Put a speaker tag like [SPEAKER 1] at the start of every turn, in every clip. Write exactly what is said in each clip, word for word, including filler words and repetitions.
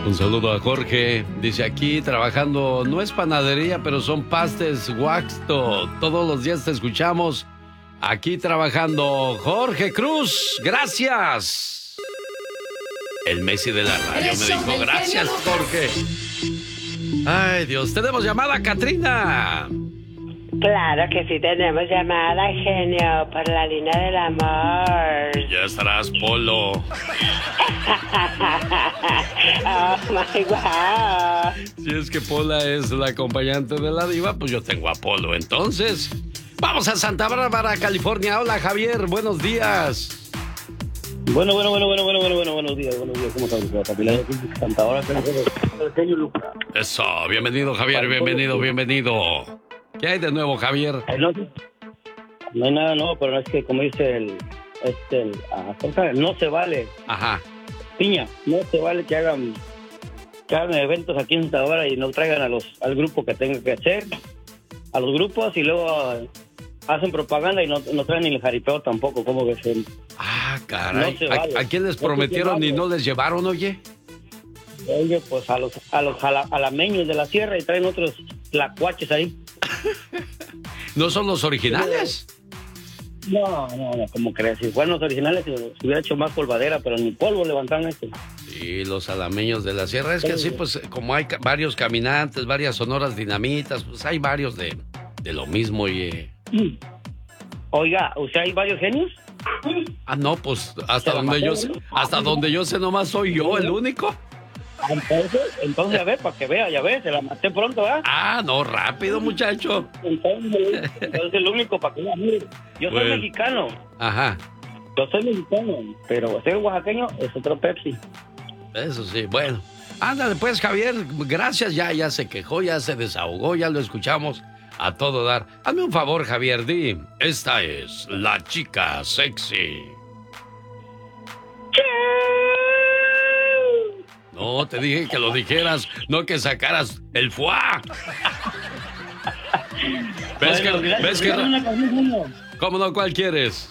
[SPEAKER 1] Un saludo a Jorge. Dice aquí trabajando, no es panadería, pero son pastes Waxto. Todos los días te escuchamos aquí trabajando. Jorge Cruz, gracias. El Messi de la radio me dijo gracias, Jorge. Ay, Dios, tenemos llamada, Katrina.
[SPEAKER 2] Claro que sí tenemos llamada, genio, por la línea del amor.
[SPEAKER 1] Ya estarás, Polo.
[SPEAKER 2] Oh, my God.
[SPEAKER 1] Si es que Pola es la acompañante de la diva, pues yo tengo a Polo. Entonces, vamos a Santa Bárbara, California. Hola, Javier, buenos días.
[SPEAKER 3] Bueno, bueno, bueno, bueno, bueno, bueno, bueno, buenos días, buenos días. ¿Cómo estás? Santa Bárbara, Lucas.
[SPEAKER 1] Eso, bienvenido, Javier, bienvenido, bienvenido. ¿Qué hay de nuevo, Javier?
[SPEAKER 3] No, no hay nada nuevo, pero es que, como dice el... Este, el ah, no se vale.
[SPEAKER 1] Ajá.
[SPEAKER 3] Piña, no se vale que hagan, que hagan eventos aquí en Santa Bárbara y no traigan a los, al grupo que tenga que hacer, a los grupos, y luego uh, hacen propaganda y no, no traen ni el jaripeo tampoco, como que se...
[SPEAKER 1] Ah, caray.
[SPEAKER 3] No
[SPEAKER 1] vale. ¿A, ¿A quién les prometieron no y no les llevaron, oye?
[SPEAKER 3] Oye, pues a los, a los jala, alameños de la sierra, y traen otros tlacuaches ahí.
[SPEAKER 1] ¿No son los originales?
[SPEAKER 3] No, no, no, como crees. Si fueran los originales, se hubiera hecho más polvadera, pero ni polvo levantaron esto.
[SPEAKER 1] Sí, los alameños de la sierra. Es que así, pues, como hay ca- varios caminantes, varias sonoras dinamitas, pues hay varios de, de lo mismo. Y...
[SPEAKER 3] Oiga, ¿usted hay varios genios?
[SPEAKER 1] Ah, no, pues, hasta donde yo sé, hasta donde yo sé, nomás soy yo el único.
[SPEAKER 3] Entonces, entonces, a ver, para que vea, ya ves, se la maté pronto, ¿verdad?
[SPEAKER 1] Ah, no, rápido, muchacho.
[SPEAKER 3] Entonces, entonces el único para que vea, mire, yo soy
[SPEAKER 1] Bueno.
[SPEAKER 3] mexicano,
[SPEAKER 1] Ajá,
[SPEAKER 3] yo soy mexicano, pero ser oaxaqueño es otro Pepsi.
[SPEAKER 1] eso sí, bueno. Ándale, pues, Javier, gracias, ya, ya se quejó, ya se desahogó, ya lo escuchamos a todo dar. Hazme un favor, Javier, di, esta es la chica sexy. No, te dije que lo dijeras, no que sacaras el fuá. ¿Ves que,
[SPEAKER 3] Bueno,
[SPEAKER 1] ves que,
[SPEAKER 3] una canción, genio.
[SPEAKER 1] cómo no, cuál quieres?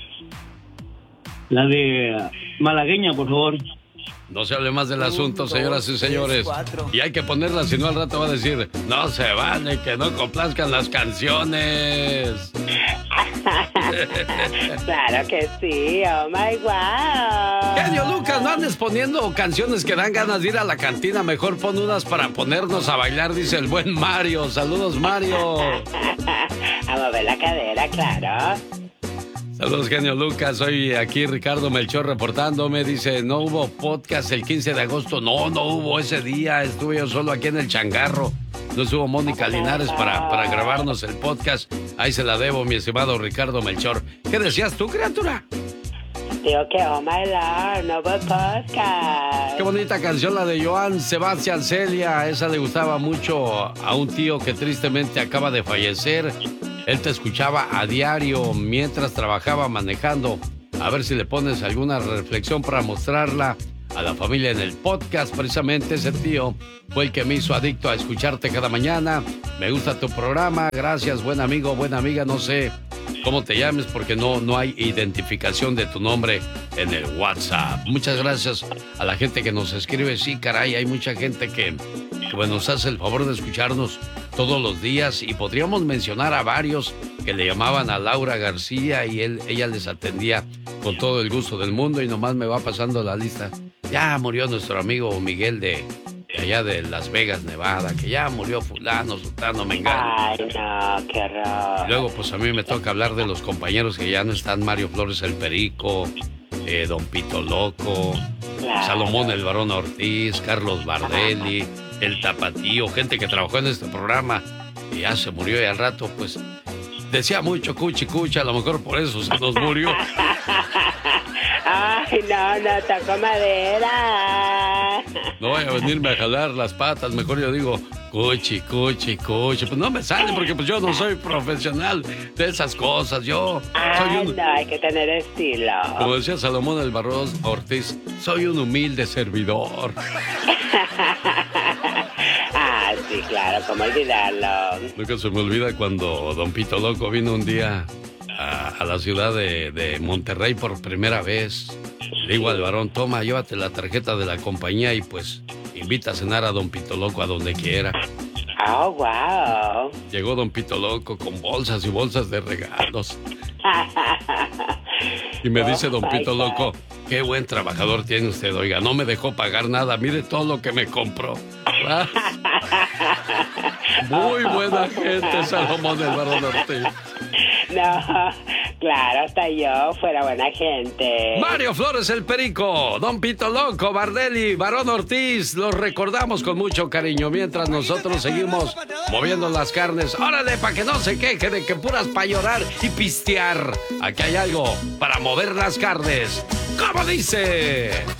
[SPEAKER 3] La de uh, malagueña, por favor.
[SPEAKER 1] No se hable más del asunto, señoras y señores. Y hay que ponerla, si no al rato va a decir, no se vale que no complazcan las canciones.
[SPEAKER 2] Claro que sí, oh my God.
[SPEAKER 1] Genio Lucas, no andes poniendo canciones que dan ganas de ir a la cantina. Mejor pon unas para ponernos a bailar, dice el buen Mario. Saludos, Mario.
[SPEAKER 2] A mover la cadera, claro.
[SPEAKER 1] Saludos, genio Lucas. Soy aquí Ricardo Melchor reportándome. Dice, no hubo podcast el quince de agosto. No, no hubo ese día. Estuve yo solo aquí en el changarro. No estuvo Mónica Linares para, para grabarnos el podcast. Ahí se la debo, mi estimado Ricardo Melchor. ¿Qué decías tú, criatura?
[SPEAKER 2] Digo que, oh my Lord, no hubo podcast.
[SPEAKER 1] Qué bonita canción la de Joan Sebastián Celia. Esa le gustaba mucho a un tío que tristemente acaba de fallecer. Él te escuchaba a diario mientras trabajaba manejando. A ver si le pones alguna reflexión para mostrarla a la familia en el podcast. Precisamente ese tío fue el que me hizo adicto a escucharte cada mañana. Me gusta tu programa. Gracias, buen amigo, buena amiga. No sé cómo te llames porque no, no hay identificación de tu nombre en el WhatsApp. Muchas gracias a la gente que nos escribe. Sí, caray, hay mucha gente que, que bueno, nos hace el favor de escucharnos todos los días, y podríamos mencionar a varios que le llamaban a Laura García y él, ella les atendía con todo el gusto del mundo, y nomás me va pasando la lista. Ya murió nuestro amigo Miguel de, de allá de Las Vegas, Nevada, que ya murió fulano, sultano, mengano.
[SPEAKER 2] Ay, no, qué horror.
[SPEAKER 1] Y luego pues a mí me toca hablar de los compañeros que ya no están: Mario Flores el Perico, eh, Don Pito Loco,
[SPEAKER 2] Claro.
[SPEAKER 1] Salomón el Varón Ortiz, Carlos Bardelli, el Tapatío, gente que trabajó en este programa y ya se murió, y al rato pues decía mucho cuchi cuchi, a lo mejor por eso se nos murió.
[SPEAKER 2] Ay, no, no, toco madera.
[SPEAKER 1] No voy a venirme a jalar las patas, mejor yo digo cuchi, cuchi, cuchi. Pues no me sale porque pues yo no soy profesional de esas cosas. Yo soy
[SPEAKER 2] Ay,
[SPEAKER 1] un,
[SPEAKER 2] no, hay que tener estilo.
[SPEAKER 1] como decía Salomón el Varón Ortiz, soy un humilde servidor.
[SPEAKER 2] Ah, sí, claro, cómo olvidarlo.
[SPEAKER 1] Nunca se me olvida cuando Don Pito Loco vino un día a, a la ciudad de, de Monterrey por primera vez. Le digo al varón, toma, llévate la tarjeta de la compañía, y pues invita a cenar a don Pito Loco a donde quiera.
[SPEAKER 2] Oh, wow.
[SPEAKER 1] Llegó don Pito Loco con bolsas y bolsas de regalos. Y me dice don Pito Loco, qué buen trabajador tiene usted, oiga, no me dejó pagar nada, mire todo lo que me compró. ¿Ah? Muy buena gente, Salomón del Varón Ortiz.
[SPEAKER 2] No, claro, hasta yo fuera buena gente.
[SPEAKER 1] Mario Flores el Perico, don Pito Loco, Bardelli, Varón Ortiz, los recordamos con mucho cariño mientras nosotros seguimos moviendo las carnes. Órale, para que no se queje de que puras para llorar y pistear. Aquí hay algo para mover las carnes. ¿Cómo dice?